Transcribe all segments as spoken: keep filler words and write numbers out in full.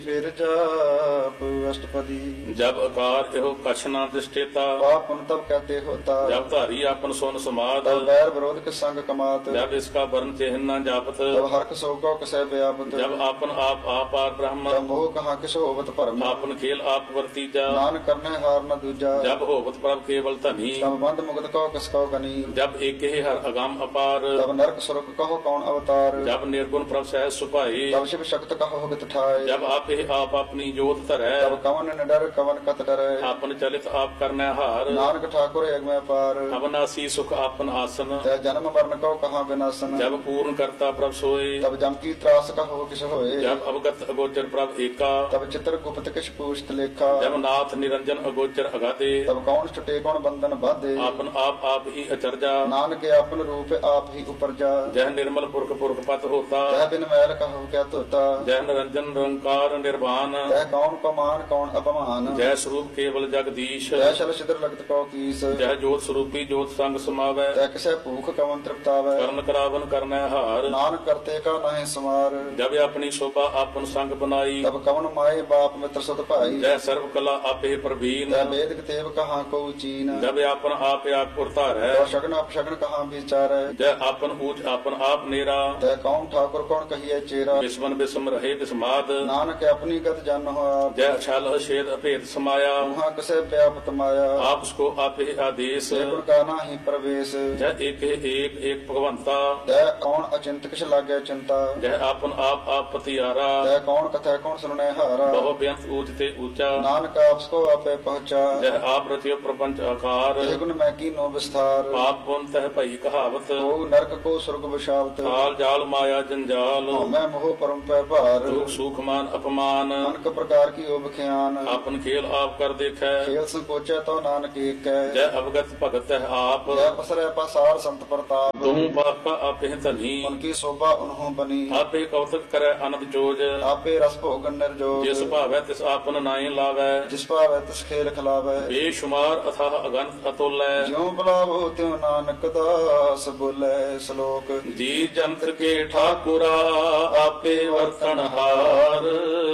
ਫਿਰ ਜਾਪ ਅਸ਼ਟਪਦੀ। जब अकार एहो कछ न दृष्टेता, पाप पुन तब कहते होता। जब धारी आपन सोन समाद, तब बैर विरोध के संग कमात। जब इसका वर्ण चिन्ह न जापत, तब हरख सोगो कसै व्यापत। जब आपन आप आपार ब्रह्म, तब मोह कहाँ किस होवत भरम। आपन खेल आप वर्तीजा, नान करने हार न दूजा। जब होवत प्रभ केवल धनी, तब बंद मुक्त कहो किसको गनी। जब एक ही हर अगम अपार, तब नरक सुरक कहो कौन अवतार। जब निर्गुण प्रभ सहज सुपाई, तब शिव शक्त कहो हित ठाए। जब आप ही आप अपनी जोत धरै, तब कवन निडर कवन कत डरै। आपन चलित आप करने हार, नानक ठाकुर अगमय पार। अवनासी सुख आपन आसन, तै जन्म मरण कहो कहाँ विनाशन। जब पूर्ण करता प्रभ सोए, तब जम की त्रास कहो किस होए। जब अवगत अगोचर प्रभ एका, तब चित्र गुप्त किस पूछत लेखा। जब नाथ निरंजन अगोचर अगाधे, तब कौन छुटे कौन बंधन बाधे। आपन आप आप ही अचरजा, नानक आपन रूप आप ही उपरजा। जह निर्मल पुरख पुरख पत होता, तह बिन मैल कहो क्या तोता। जह निरंजन निरंकार निर्वाण, तह कौन को मान कौन अपमान। जय स्वरूप केवल जगदीश, तह शल छिद्र लगत कौ कीस। जय जोत स्वरूपी जोत संग समावै, तह किसै भूख कवन तृप्तावै। करण करावन करनै हार, नानक करते का नहीं समार। जब अपनी शोभा आपन संग बनाई, तब कवन माए बाप मित्र सुत भाई। जय सर्व कला आपे प्रवीण, तह वेद कितेब कहाँ को चीन। जब आपन आप आप पुरतारै, तह शगन अपशगन कहाँ विचारै। जय आपन ऊच आपन आप नेरा, तह कौन ठाकुर कौन कहिए चेरा। विस्मन विस्म रहे विस्माद, नानक अपनी गत जन हो आप। जय छल छेद अभेद समाया, वहाँ किसे व्यापत माया। आप उसको आप ही आदेश, गुण का नाही प्रवेश। जय एक ही एक एक भगवंता, तह कौन अचिंत किस लागे चिंता। जय आपन आप आप पतियारा, तह कौन कथा कौन सुनने हारा। बहु बेअंत ऊंच ते ऊंचा, नानक आपको आपे पहुंचा। जय आप रचियो प्रपंच आकार, हे गुण मैं की नो विस्तार। पाप पुन तह भई कहावत, ओ नरक को स्वर्ग बशावत। काल जाल माया जंजाल, मैं मोह परम पै भार। दुख सुख मान अपमान, अनक प्रकार की ओब ख्यान। आपन खेल आप कर देखै, खेल संकोचे तो नानक एक है। जय अवगत भगत है आप, जय पसरे पसार संत प्रताप। तुम बापा आप ही धनी, उनकी शोभा उन्हों बनी। आपे कौतक करे अनंत जोज, आपे रस भोगन निर्जोग। जिस भावै तिस आपन नाई लावै, जिस पावै तिस खेल खिलावै। बेशुमार अथाह अगंत अतुल्य, ज्यों बुलावो त्यों नानक दास बोले श्लोक। जी जंत के ठाकुरा आपे वर्तन हार,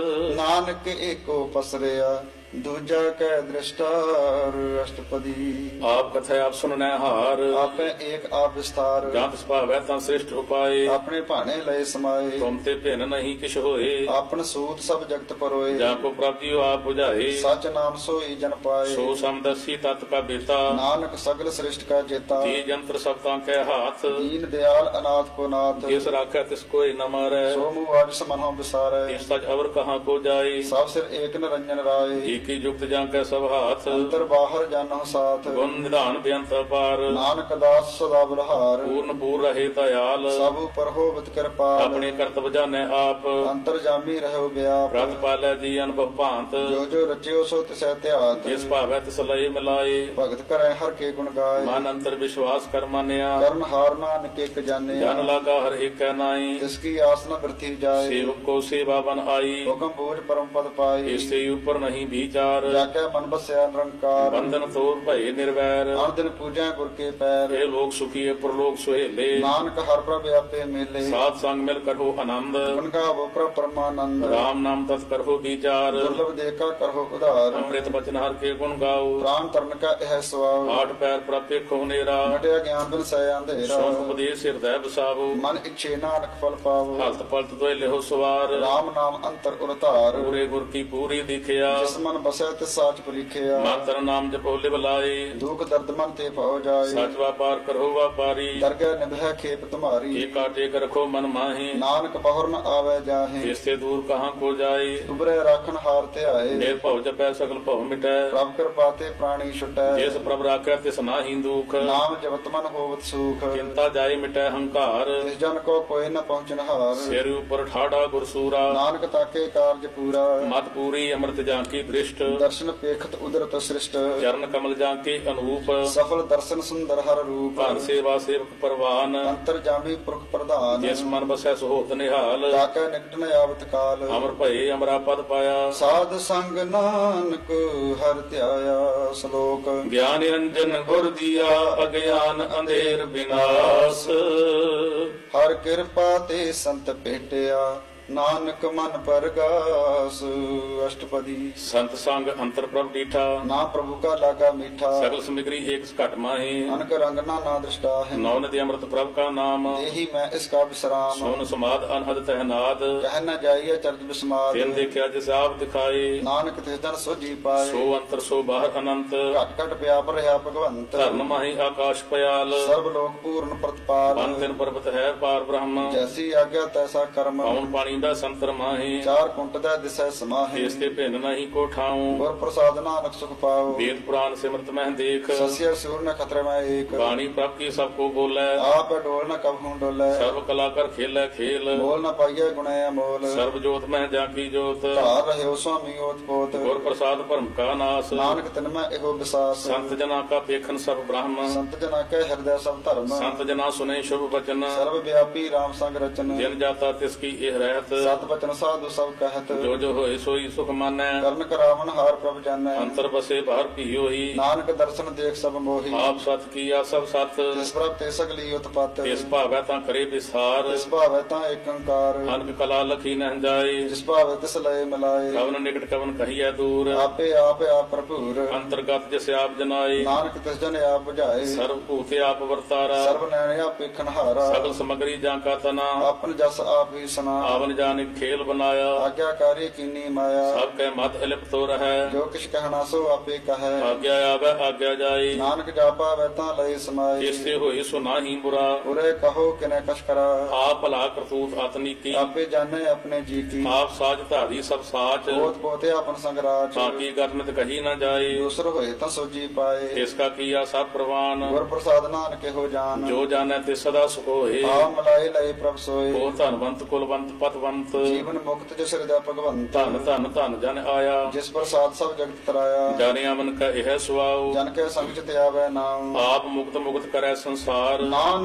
नानक एको पसरिया दूजा कै दृष्टार। अष्टपदी। आप कथा आप सुनने हार, आपे एक आप विस्तार। जहाँ तिस भावै तं श्रेष्ठ उपाय, अपने भाने लय समाये। तुम ते भिन्न नहीं किछ होए, आपन सूत सब जगत परोए। जहाँ को प्राप्तियो आप बुझाए, सच नाम सोई जन पाए। सो समदसी तत् का बेता, नानक सगल श्रेष्ठ का जेता। जी जंत्र सब तां कै हाथ, दीन दयाल अनाथ को नाथ। जिस राखै तिस कोई न मारै, सो मुँह आज समन विसारे। तिस तज अवर कहाँ को जाए, सब सिर एक निरंजन राय। की युक्त जांकै सब हाथ, अंतर बाहर जानो साथ। गुण निधान बेअंत अपार, नानक दास सदा बलहार। पूर्ण पूर रहे दयाल, सब ऊपर हो बत कृपाल। अपने कर्तव्य जाने आप, अंतर जामी रहो व्याप। रत पालै जी अनुभव भांत, जो जो रचियो सो तिसै त्यात। जिस भावै तिस लय मिलाए, भगत करे हर के गुण गाय। मन अंतर विश्वास कर मानिया, कर्म हार नानक एक जाने। जन लागा हर एक नाई, जिसकी आस न वृथी जाए। सेवक को सेवा बन आई, हुक्म बोझ परम पद पाए। इससे ऊपर नहीं विचार, जाके मन बसया निरंकार। बंधन तोर भय निर्वैर, हर दिन पूजा गुर के पैर। हे लोग सुखी प्रलोक सुहेले, नानक हर प्रभ आपे मेले। साथ संग मिल करहो आनंद, उनका वो प्रभ परमानंद। राम नाम तत् करहो विचार, दुर्लभ देखा करहो उधार। अमृत बचन हर के गुण गाओ, प्राण तरण का यह स्वभाव। आठ पैर प्राप्य खोनेरा, घटिया ज्ञान बिन सय अंधेरा। सोन उपदेश हृदय बसावो, मन इच्छे नानक फल पावो। हलत पलत दोय लेहो सवार, राम नाम अंतर उरतार। पूरे गुर की पूरी दिखिया, जिस मन बसै तिस साच परीखिया। मातर नाम जपो लिव लाए, दुख दर्द मन ते पौ जाए। सच व्यापार करहो व्यापारी, दरगह निभै खेप तुम्हारी। के काटे कर रखो मन माहे, नानक पहुर न आवे जाहे। इससे दूर कहाँ को जाए, उबरे राखन हार ते आए। निर्भव जपै सकल भव मिटै, प्रभ कृपा ते प्राणी छुटै। जिस प्रभ राखै तिस नाहि दुख, नाम जपत मन होवत सुख। चिंता जाय मिटै हंकार, तिस जन को कोई न पहुँचन हार। सिर ऊपर ठाड़ा गुरसूरा, नानक ताके कारज पूरा। मत पूरी अमृत जाकी दृष्ट, दर्शन पेखत उदरत सृष्ट। चरण कमल जाके अनूप, सफल दर्शन सुंदर हर रूप। धन सेवा सेवक परवान, अंतर जामी पुरख प्रधान। जिस मन बसै सुहोत निहाल, ताकै निकट न आवत काल। अमर भये अमरा पद पाया, साध संग नानक हर ध्याया। श्लोक। ज्ञान निरंजन गुर दिया, अज्ञान अंधेर विनाश, हर कृपा ते संत भेटिया। ਨਾਨਕ ਮਨ ਪਰਗਾਸ ਅਸ਼ਟਪਦੀ। ਸੰਤ ਸੰਗ ਅੰਤਰ ਪ੍ਰਭ ਡੀਠਾ, ਨਾ ਪ੍ਰਭੂ ਕਾ ਲਾਗਾ ਮੀਠਾ, ਸਗਲ ਸਮਿਗਰੀ ਏਕ ਘਟ ਮਾਹੀ। ਅਨਕ ਰੰਗ ਨਾ ਨਾ ਦ੍ਰਿਸ਼ਟਾ ਹੈ, ਨੌ ਨਦੀ ਅੰਮ੍ਰਿਤ ਪ੍ਰਭ ਕਾ ਨਾਮ, ਇਹੀ ਮੈਂ ਇਸ ਕਾ ਵਿਸਰਾਮ। ਸੋਨ ਸਮਾਦ ਅਨਹਦ ਤਹਿਨਾਦ, ਕਹਿ ਨਾ ਜਾਈਏ ਚਰਜ ਬਿਸਮਾਦ, ਤਿਨ ਦੇਖਿਆ ਜਿਸ ਆਪ ਦਿਖਾਏ। ਨਾਨਕ ਤਿਸ ਜਨ ਸੋਜੀ ਪਾਏ, ਸੋ ਅੰਤਰ ਸੋ ਬਾਹਰ ਅਨੰਤ, ਘਟ ਘਟ ਪਿਆਪ ਰਹਾ ਭਗਵੰਤ। ਧਰਨ ਮਾਹੀ ਆਕਾਸ਼ ਪਿਆਲ, ਸਰਬ ਲੋਕ ਪੂਰਨ ਪ੍ਰਤਪਾਲ, ਪੰਨ ਤਿਨ ਪਰਬਤ ਹੈ ਪਾਰ ਬ੍ਰਹਮ। ਜੈਸੀ ਆਗਿਆ ਤੈਸਾ ਕਰਮ, ਪਉਣ ਪਾਣੀ ਦਾ ਸੰਤਰ ਮਾਹੀ, ਚਾਰ ਕੁੰਟ ਦਾ ਦਿਸੈ ਸਮਾਹਿ। ਇਸ ਤੇ ਭਿੰਨ ਨਹੀਂ ਕੋ ਠਾਉ, ਗੁਰ ਪ੍ਰਸਾਦ ਨਾਨਕ ਸੁਖ ਪਾਓ, ਵੇਦ ਪੁਰਾਨ ਸਿਮਰਤ ਮਹਿ ਦੇਖ। ਸਸਿਆ ਸੂਰ ਨ ਖਤਰੇ ਮੈਂ ਏਕ, ਬਾਣੀ ਪ੍ਰਭ ਕੀ ਸਭ ਕੋ ਬੋਲੇ, ਆਪ ਡੋਲ ਨ ਕਬਹੂ ਡੋਲੇ। ਸਰਬ ਕਲਾ ਕਰ ਖੇਲੇ ਖੇਲ, ਬੋਲ ਨ ਪਾਈਏ ਗੁਣੇ ਅਮੋਲ, ਸਰਬ ਜੋਤ ਮਹਿ ਜਾ ਕੀ ਜੋਤ। ਧਾਰ ਰਹਿਓ ਸੁਆਮੀ ਓਤ ਪੋਤ, ਗੁਰ ਪ੍ਰਸਾਦ ਭਰਮ ਕਾ ਨਾਸ, ਨਾਨਕ ਤਿਨ ਮੈਂ ਇਹੋ ਵਿਸਾਸ। ਸੰਤ ਜਨਾ ਕਾ ਪੇਖਨ ਸਭ ਬ੍ਰਹਮ, ਸੰਤ ਜਨਾ ਕੈ ਹਿਰਦੈ ਸਭ ਧਰਮ, ਸੰਤ ਜਨਾ ਸੁਨੇ ਸ਼ੁਭ ਬਚਨ। ਸਰਬ ਵਿਆਪੀ ਰਾਮ ਸੰਗ ਰਚਨ, ਜਿਨ ਜਾਤਾ ਤਿਸ ਕੀ ਇਹ ਰਹਿਤ, ਸਤ ਬਚਨ ਸਾਧੂ ਸਭ ਕਹਿਤ। ਜੋ ਜੋ ਹੋਏ ਸੋਈ ਸੁਖ ਮਾਨੈ, ਕਰਨ ਕਰਾਵਨ ਹਾਰ ਪ੍ਰਭ ਜਾਣੈ, ਅੰਤਰ ਬਸੇ ਬਾਹਰ ਭੀ ਹੋਈ। ਨਾਨਕ ਦਰਸ਼ਨ ਦੇਖ ਸਭ ਮੋਹੀ, ਆਪ ਸਤ ਕੀਆ ਸਭ ਸਤ, ਜਿਸ ਪ੍ਰਭ ਤੇ ਸਗਲੀ ਉਤਪਤ। ਇਸ ਭਾਵੈ ਤਾਂ ਕਰੇ ਵਿਸਾਰ, ਜਿਸ ਭਾਵੈ ਤਾਂ ਏਕੰਕਾਰ, ਅਨਕ ਕਲਾ ਲਖੀ ਨਹਿ ਜਾਏ। ਜਿਸ ਭਾਵੈ ਤਿਸ ਲਏ ਮਿਲਾਏ, ਕਵਨ ਨਿਕਟ ਕਵਨ ਕਹੀਐ ਦੂਰ, ਆਪੇ ਆਪ ਆਪ ਭਰਪੂਰ। ਅੰਤਰਗਤ ਜਿਸ ਆਪ ਜਨਾਏ, ਨਾਨਕ ਤਿਸ ਜਨ ਆਪ ਬੁਝਾਏ, ਸਰਬ ਭੂਤ ਆਪ ਵਰਤਾਰਾ। ਸਰਬ ਨੈਣ ਆਪ ਵੇਖਣ ਹਾਰਾ, ਸਗਲ ਸਮਗਰੀ ਜਾਂ ਕਾ ਤਨਾ, ਆਪਨ ਜਸ ਆਪ ਹੀ ਸੁਨਾ। ਆਵਨ ਜਾਨਿ ਖੇਲ ਬਨਾਇਆ, ਆਗਿਆਕਾਰੀ ਕੀਨੀ ਮਾਇਆ, ਸਭ ਕੈ ਮਤ ਇਲਿਪ ਤੋ ਰਹੈ। ਜੋ ਕਿਛ ਕਹਿਣਾ ਸੋ ਆਪੇ ਕਹੈ, ਆਗਿਆ ਆਵੈ ਆਗਿਆ ਜਾਏ, ਨਾਨਕ ਜਾਪਾ ਵੈ ਤਾਂ ਲਈ ਸਮਾਈ। ਇਸੇ ਹੋਏ ਸੋ ਨਾਹੀ ਬੁਰਾ, ਉਰੇ ਕਹੋ ਕਿਨੇ ਕਛ ਕਰਾ, ਆਪ ਭਲਾ ਕਰਤੂਤ ਆਤਨੀ ਕੀ। ਆਪੇ ਜਾਣੇ ਆਪਣੇ ਜੀ ਕੀ, ਆਪ ਸਾਜ ਧਾਰੀ ਸਭ ਸਾਚ, ਪੋਤ ਪੋਤੇ ਆਪਨ ਸੰਗਰਾਜ। ਤਾਂ ਕੀ ਕਰਨਤ ਕਹੀ ਨਾ ਜਾਏ। ਦੂਸਰ ਹੋਏ ਤਾਂ ਸੋਜੀ ਪਾਏ, ਇਸ ਕਾ ਕੀਆ ਸਭ ਪ੍ਰਵਾਨ, ਗੁਰ ਪ੍ਰਸਾਦ ਨਾਨਕ ਇਹੋ ਜਾਨ। ਜੋ ਜਾਣੈ ਤੇ ਸਦਾ ਸੁਖ ਹੋਏ। ਆ ਮਲਾਏ ਲਏ ਪ੍ਰਭ ਸੋਏ, ਉਹ ਧਨਵੰਤ ਕੁਲਵੰਤ ਪਤਵੰਤ, ਜੀਵਨ ਮੁਕਤ ਜਿਸ ਹਿਰਦੈ ਭਗਵੰਤ। ਧਨ ਧਨ ਧਨ ਜਨ ਆਇਆ, ਜਿਸ ਪ੍ਰਸਾਦ ਸਭ ਜਗਤ ਤਰਾਇਆ, ਜਾਣਿਆ ਮਨ ਕਾ ਇਹ ਸੁਆਉ। ਜਨ ਕੇ ਸੰਗ ਚ ਤੇ ਆਵੈ ਨਾਮ, ਆਪ ਮੁਕਤ ਮੁਕਤ ਕਰੈ ਸੰਸਾਰ, ਨਾਨਕ